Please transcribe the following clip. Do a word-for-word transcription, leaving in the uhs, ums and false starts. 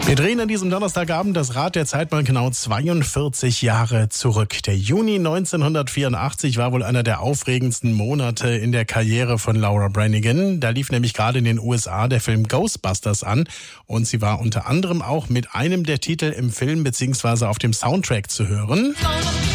Wir drehen an diesem Donnerstagabend das Rad der Zeit mal genau zweiundvierzig Jahre zurück. Der Juni neunzehnhundertvierundachtzig war wohl einer der aufregendsten Monate in der Karriere von Laura Branigan. Da lief nämlich gerade in den U S A der Film Ghostbusters an und sie war unter anderem auch mit einem der Titel im Film bzw. auf dem Soundtrack zu hören.